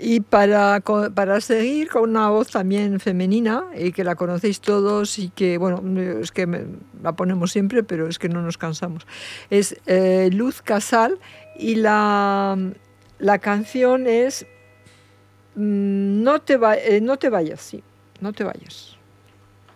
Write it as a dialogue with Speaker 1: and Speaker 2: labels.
Speaker 1: Y para seguir con una voz también femenina, y que la conocéis todos y que, bueno, es que la ponemos siempre, pero es que no nos cansamos. Es Luz Casal y la canción es no te vayas, sí, no te vayas.